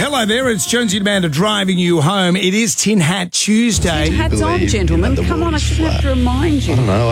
hello there. It's Jonesy Amanda driving you home. It is Tin Hat Tuesday. Tin hats on, gentlemen. Come on, I shouldn't have to remind you. I don't know,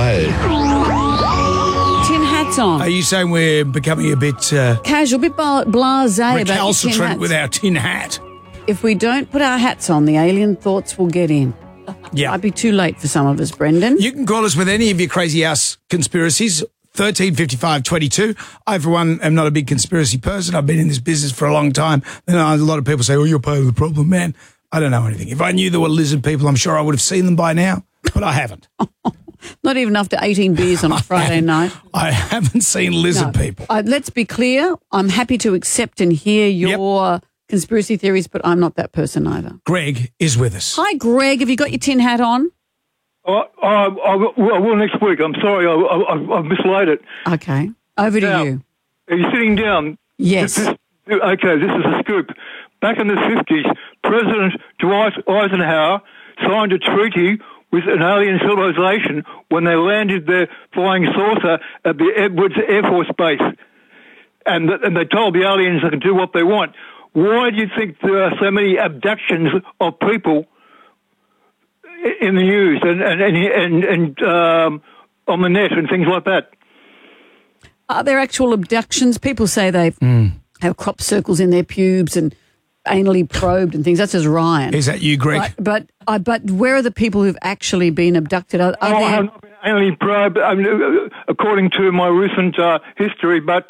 Tin hats on. Are you saying we're becoming a bit Casual, a bit blasé about your tin recalcitrant hats. with our tin hat? If we don't put our hats on, the alien thoughts will get in. Yeah. Might be too late for some of us, Brendan. You can call us with any of your crazy ass conspiracies. 1355 22. I, for one, am not a big conspiracy person. I've been in this business for a long time. And a lot of people say, oh, you're part of the problem, man. I don't know anything. If I knew there were lizard people, I'm sure I would have seen them by now, but I haven't. Not even after 18 beers on a Friday night. I haven't seen lizard people. Let's be clear. I'm happy to accept and hear your conspiracy theories, but I'm not that person either. Greg is with us. Hi, Greg. Have you got your tin hat on? I will next week. I'm sorry, I've mislaid it. Okay. Over to Now, you. Are you sitting down? Yes. Okay, this is a scoop. Back in the 50s, President Dwight Eisenhower signed a treaty with an alien civilization when they landed their flying saucer at the Edwards Air Force Base. And they told the aliens they can do what they want. Why do you think there are so many abductions of people in the news and on the net and things like that? Are there actual abductions? People say they have crop circles in their pubes and anally probed and things. That says Ryan. Is that you, Greg? But where are the people who've actually been abducted? I have not been anally probed, according to my recent history, but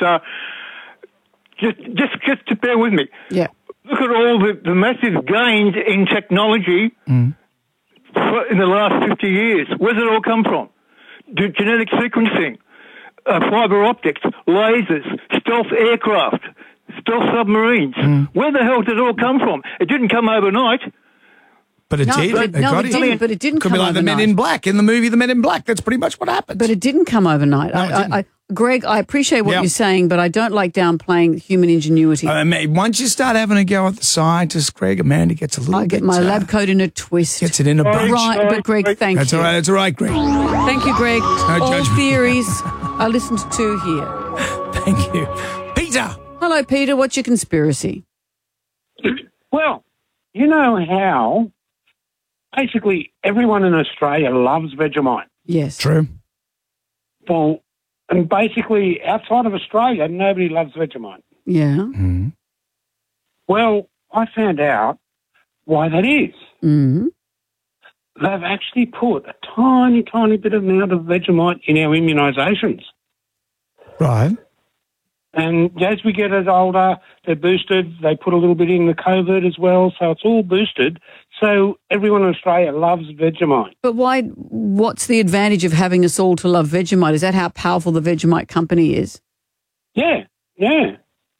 just to bear with me. Yeah. Look at all the massive gains in technology in the last 50 years. Where's it all come from? Genetic sequencing, fiber optics, lasers, stealth aircraft, stealth submarines. Where the hell did it all come from? It didn't come overnight. But it did. But it didn't Could come be like overnight. the Men in Black in the movie The Men in Black. That's pretty much what happened. But it didn't come overnight. No, it didn't. Greg, I appreciate what Yep. you're saying, but I don't like downplaying human ingenuity. Once you start having a go at the scientists, Greg, Amanda gets a little I bit... get my lab coat in a twist. Gets it in a bunch. Right, but Greg, thank That's you. all right. That's all right, Greg. Thank you, Greg. no All judgment. theories I listened to here. Thank you. Peter. Hello, Peter. What's your conspiracy? Well, you know how basically everyone in Australia loves Vegemite. Yes. True. Well, and basically outside of Australia, nobody loves Vegemite. Yeah. Well, I found out why that is. Mm-hmm. They've actually put a tiny, tiny bit of amount of Vegemite in our immunisations. Right. And as we get older, they're boosted. They put a little bit in the COVID as well, so it's all boosted. So everyone in Australia loves Vegemite. But why? What's the advantage of having us all to love Vegemite? Is that how powerful the Vegemite company is? Yeah. No.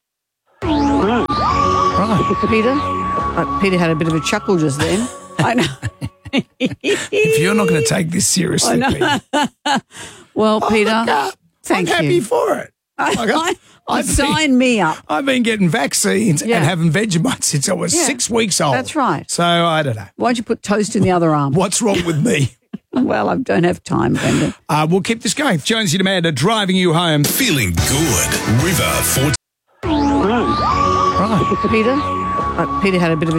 Right. Peter? Peter had a bit of a chuckle just then. I know. If you're not going to take this seriously, Peter. Well, Peter, I'm thank you. happy for it. Sign me up. I've been getting vaccines and having Vegemite since I was 6 weeks old. That's right. So I don't know. Why'd you put toast in the other arm? What's wrong with me? Well, I don't have time, Brendan. We'll keep this going. Jonesy and Amanda driving you home. Feeling good. River 14. Right. Peter? Peter had a bit of a